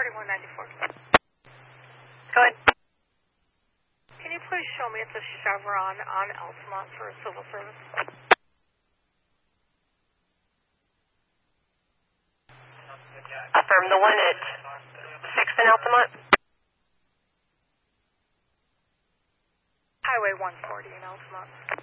4194. Go ahead. Can you please show me it's a Chevron on Altamont for a civil service? Affirm. The one at 6th and Altamont? Highway 140 in Altamont.